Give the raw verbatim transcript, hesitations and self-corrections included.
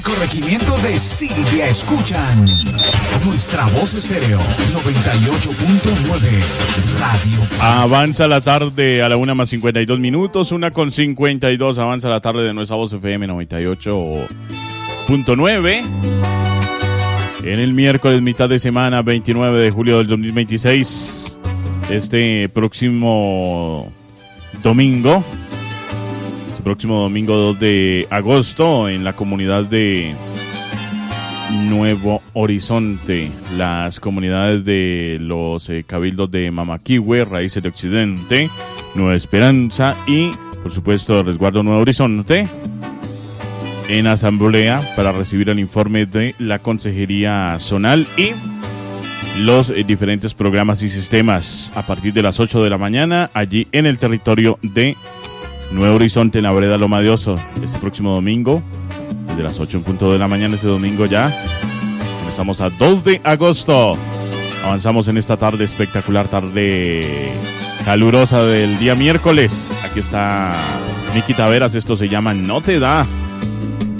Corregimiento de Silvia escuchan Nuestra Voz Estéreo noventa y ocho punto nueve Radio. Avanza la tarde a la una más cincuenta y dos minutos, una con cincuenta y dos. Avanza la tarde de Nuestra Voz F M noventa y ocho punto nueve. En el miércoles, mitad de semana, veintinueve de julio del dos mil veintiséis. Este próximo domingo. Próximo domingo dos de agosto en la comunidad de Nuevo Horizonte, las comunidades de los eh, cabildos de Mamaquihue, Raíces de Occidente, Nueva Esperanza y por supuesto Resguardo Nuevo Horizonte en asamblea para recibir el informe de la Consejería Zonal y los eh, diferentes programas y sistemas a partir de las ocho de la mañana allí en el territorio de Nuevo Horizonte, en la vereda Loma de Oso, este próximo domingo, desde las ocho en punto de la mañana, este domingo ya. Comenzamos a dos de agosto. Avanzamos en esta tarde espectacular, tarde calurosa del día miércoles. Aquí está Miki Taveras, esto se llama No Te Da.